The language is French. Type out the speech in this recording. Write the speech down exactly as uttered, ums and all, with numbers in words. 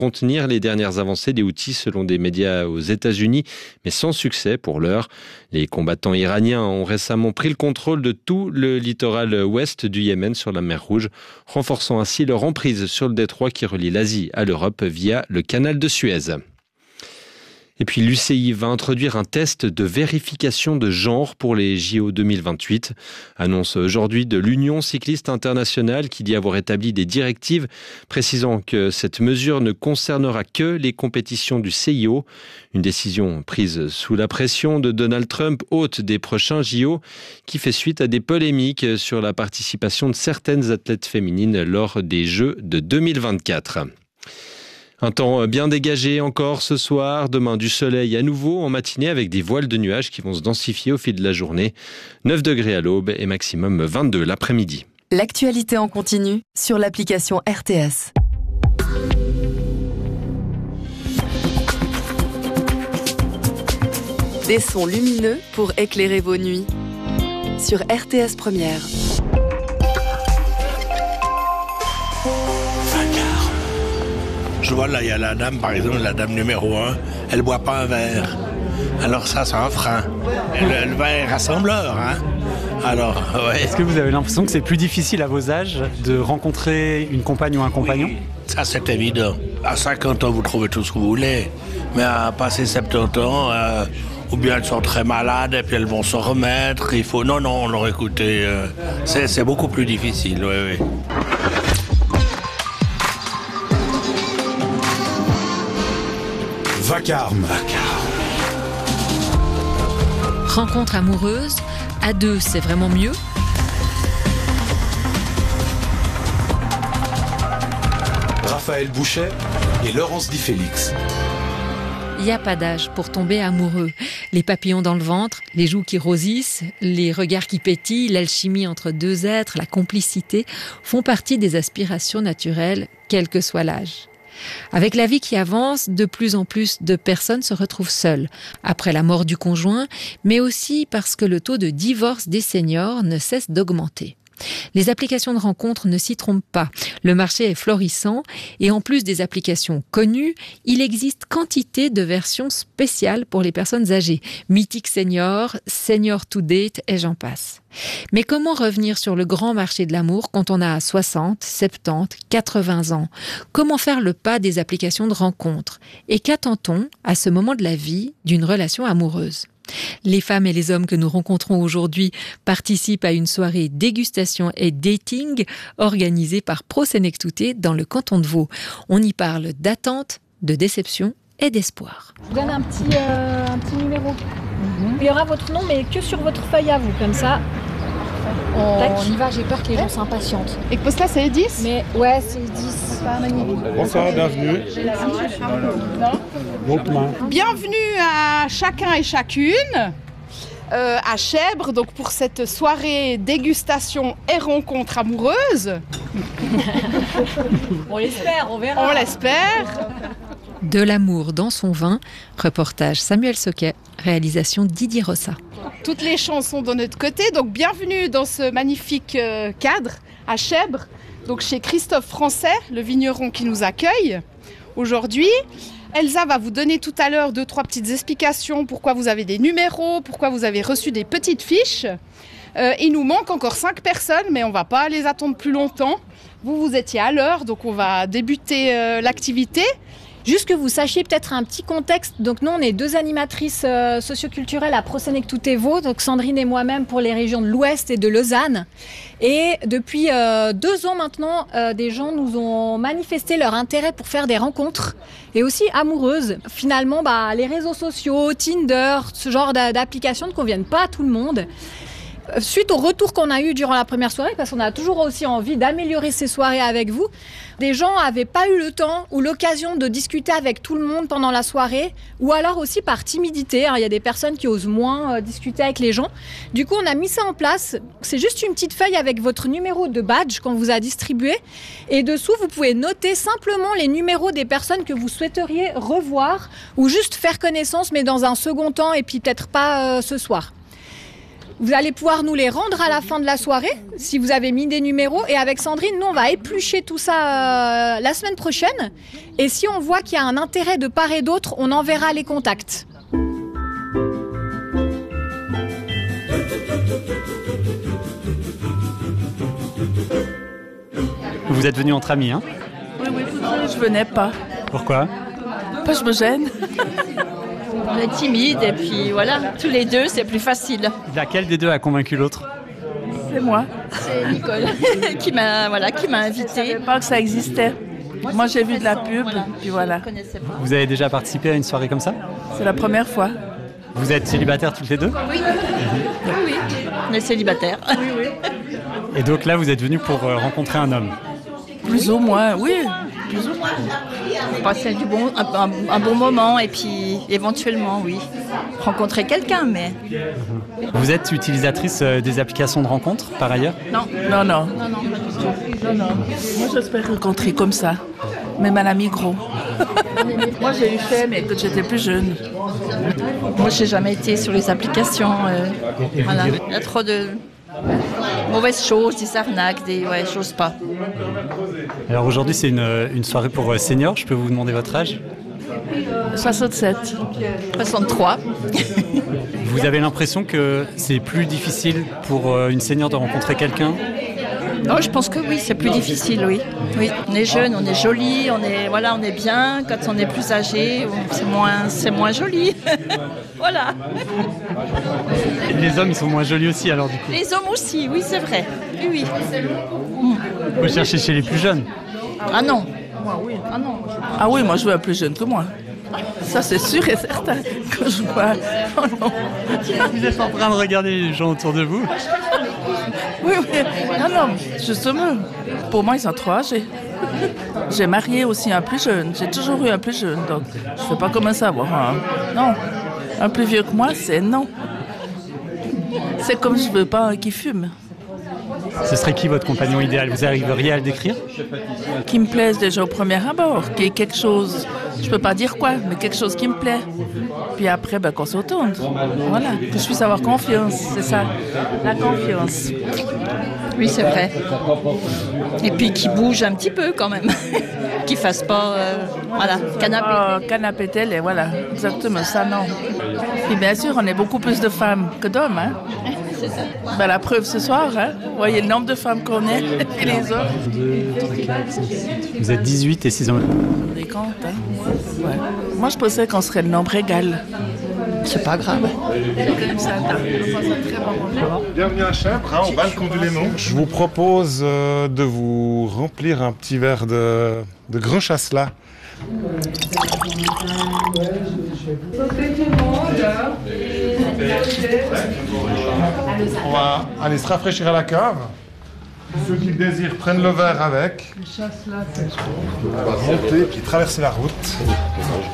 contenir les dernières avancées des Houthis selon des médias aux États-Unis, mais sans succès pour l'heure. Les combattants iraniens ont récemment pris le contrôle de tout le littoral ouest du Yémen sur la mer Rouge, renforçant ainsi leur emprise sur le détroit qui relie l'Asie à l'Europe via le canal de Suez. Et puis l'U C I va introduire un test de vérification de genre pour les J O deux mille vingt-huit. Annonce aujourd'hui de l'Union cycliste internationale qui dit avoir établi des directives précisant que cette mesure ne concernera que les compétitions du C I O. Une décision prise sous la pression de Donald Trump, hôte des prochains J O, qui fait suite à des polémiques sur la participation de certaines athlètes féminines lors des Jeux de deux mille vingt-quatre. Un temps bien dégagé encore ce soir. Demain, du soleil à nouveau en matinée avec des voiles de nuages qui vont se densifier au fil de la journée. neuf degrés à l'aube et maximum vingt-deux l'après-midi. L'actualité en continu sur l'application R T S. Des sons lumineux pour éclairer vos nuits. Sur R T S Première. Je vois là, il y a la dame, par exemple, la dame numéro un, elle boit pas un verre. Alors ça, c'est un frein. Le, le verre rassembleur, hein. Alors, ouais. Est-ce que vous avez l'impression que c'est plus difficile à vos âges de rencontrer une compagne ou un compagnon ? Oui, ça c'est évident. À cinquante ans, vous trouvez tout ce que vous voulez. Mais à passer soixante-dix ans, euh, ou bien elles sont très malades et puis elles vont se remettre. Il faut... Non, non, alors écoutez, euh, c'est, c'est beaucoup plus difficile, oui, oui. Vacarme. Rencontre amoureuse, à deux c'est vraiment mieux. Raphaël Bouchet et Laurence Di Félix. Il n'y a pas d'âge pour tomber amoureux. Les papillons dans le ventre, les joues qui rosissent, les regards qui pétillent, l'alchimie entre deux êtres, la complicité font partie des aspirations naturelles, quel que soit l'âge. Avec la vie qui avance, de plus en plus de personnes se retrouvent seules, après la mort du conjoint, mais aussi parce que le taux de divorce des seniors ne cesse d'augmenter. Les applications de rencontres ne s'y trompent pas. Le marché est florissant et en plus des applications connues, il existe quantité de versions spéciales pour les personnes âgées. Mythique Senior, Senior to Date et j'en passe. Mais comment revenir sur le grand marché de l'amour quand on a soixante, soixante-dix, quatre-vingts ans ? Comment faire le pas des applications de rencontres ? Et qu'attend-on à ce moment de la vie d'une relation amoureuse ? Les femmes et les hommes que nous rencontrons aujourd'hui participent à une soirée dégustation et dating organisée par Pro Senectute dans le canton de Vaud. On y parle d'attente, de déception et d'espoir. Je vous donne un petit, euh, un petit numéro. Mm-hmm. Il y aura votre nom, mais que sur votre feuille à vous, comme ça. On, on y va, j'ai peur que les gens s'impatientent. Et que poste-là, c'est les dix ? Mais ouais, c'est les dix. Bonsoir, bienvenue. Bienvenue à chacun et chacune euh, à Chèvre, donc pour cette soirée dégustation et rencontre amoureuse. On l'espère, on verra. On l'espère. De l'amour dans son vin, reportage Samuel Soquet, réalisation Didier Rossa. Toutes les chances sont de notre côté, donc bienvenue dans ce magnifique euh, cadre à Chèvre, donc chez Christophe Français, le vigneron qui nous accueille aujourd'hui. Elsa va vous donner tout à l'heure deux, trois petites explications pourquoi vous avez des numéros, pourquoi vous avez reçu des petites fiches. Euh, il nous manque encore cinq personnes, mais on ne va pas les attendre plus longtemps. Vous, vous étiez à l'heure, donc on va débuter euh, l'activité. Juste que vous sachiez peut-être un petit contexte. Donc nous, on est deux animatrices euh, socioculturelles à Pro Senectute Vaud, donc Sandrine et moi-même pour les régions de l'Ouest et de Lausanne. Et depuis euh, deux ans maintenant, euh, des gens nous ont manifesté leur intérêt pour faire des rencontres et aussi amoureuses. Finalement, bah, les réseaux sociaux, Tinder, ce genre d'applications ne conviennent pas à tout le monde. Suite au retour qu'on a eu durant la première soirée, parce qu'on a toujours aussi envie d'améliorer ces soirées avec vous, des gens n'avaient pas eu le temps ou l'occasion de discuter avec tout le monde pendant la soirée, ou alors aussi par timidité. Il y a des personnes qui osent moins euh, discuter avec les gens. Du coup, on a mis ça en place. C'est juste une petite feuille avec votre numéro de badge qu'on vous a distribué. Et dessous, vous pouvez noter simplement les numéros des personnes que vous souhaiteriez revoir ou juste faire connaissance, mais dans un second temps et puis peut-être pas euh, ce soir. Vous allez pouvoir nous les rendre à la fin de la soirée, si vous avez mis des numéros. Et avec Sandrine, nous, on va éplucher tout ça euh, la semaine prochaine. Et si on voit qu'il y a un intérêt de part et d'autre, on enverra les contacts. Vous êtes venus entre amis, hein? Oui, oui, je venais pas. Pourquoi? Pas, je me gêne. On est timide et puis voilà, tous les deux, c'est plus facile. Laquelle des deux a convaincu l'autre? C'est moi. C'est Nicole qui m'a voilà, qui m'a invitée. Je savais pas que ça existait. Moi, j'ai vu de la pub, voilà. puis voilà. Vous avez déjà participé à une soirée comme ça? C'est la première fois. Vous êtes célibataires toutes les deux? Oui. Oui, oui. On est célibataires. Oui, oui. Et donc là, vous êtes venus pour euh, rencontrer un homme? Plus ou moins, oui. Plus ou moins. Passer du bon, un, un, un bon moment et puis éventuellement, oui, rencontrer quelqu'un, mais... Vous êtes utilisatrice euh, des applications de rencontres, par ailleurs? Non. Non, non. Non, non, pas du tout. Non, non. Moi, j'espère rencontrer comme ça. Même un ami gros. Moi, j'ai eu fait, mais quand j'étais plus jeune. Moi, j'ai jamais été sur les applications. Euh, voilà. Il y a trop de mauvaises choses, des arnaques, des... Ouais, j'ose pas. Alors aujourd'hui, c'est une, une soirée pour seniors. Je peux vous demander votre âge? soixante-sept. soixante-trois. Vous avez l'impression que c'est plus difficile pour une senior de rencontrer quelqu'un? Non, je pense que oui, c'est plus difficile, oui. Oui, on est jeune, on est joli, on est voilà, on est bien. Quand on est plus âgé, c'est moins, c'est moins joli. Voilà. Et les hommes, ils sont moins jolis aussi, alors du coup. Les hommes aussi, oui, c'est vrai. Oui, oui. Vous cherchez chez les plus jeunes? Ah non. Ah non. Ah oui, moi je veux un plus jeune que moi. Ça c'est sûr et certain. Quand je vois. Oh non. Vous êtes en train de regarder les gens autour de vous? Oui, oui. Non, non, justement. Pour moi, ils sont trop âgés. J'ai marié aussi un plus jeune. J'ai toujours eu un plus jeune, donc je ne sais pas comment savoir. Hein. Non. Un plus vieux que moi, c'est non. C'est comme je ne veux pas un qui fume. Ce serait qui votre compagnon idéal? Vous arriveriez à le décrire? Qui me plaise déjà au premier abord, qui est quelque chose, je peux pas dire quoi, mais quelque chose qui me plaît. Puis après, ben, qu'on s'entende. Voilà, que je puisse avoir confiance, c'est ça, la confiance. Oui, c'est vrai. Et puis qui bouge un petit peu quand même, qui fasse pas, euh, voilà, canapé. Oh, canapé télé, voilà, exactement, ça non. Et bien sûr, on est beaucoup plus de femmes que d'hommes, hein. Ben, la preuve ce soir, hein. Vous voyez le nombre de femmes qu'on est et les hommes. Vous êtes dix-huit et six ans. On est compte, hein. Ouais. Moi, je pensais qu'on serait le nombre égal. C'est pas grave. Bienvenue à Chèvre, hein, au balcon du Léman. Je vous propose euh, de vous remplir un petit verre de, de grand chasselas. On va aller se rafraîchir à la cave. Ceux qui le désirent prennent le verre avec. On va monter puis traverser la route.